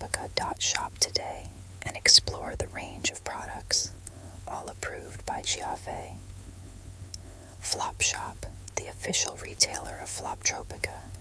floptropica.shop today and explore the range of products, all approved by Giave. Flop Shop, the official retailer of Floptropica,